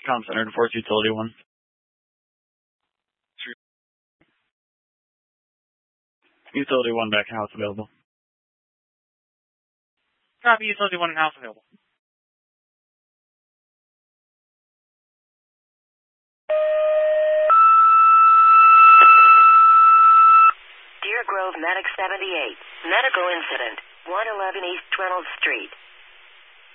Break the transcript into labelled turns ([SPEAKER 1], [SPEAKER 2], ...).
[SPEAKER 1] Com Center to Force Utility 1. Utility 1 back in house available.
[SPEAKER 2] Copy, Utility 1 in house available.
[SPEAKER 3] Deer Grove Medic 78. Medical incident. 111 East 12th Street.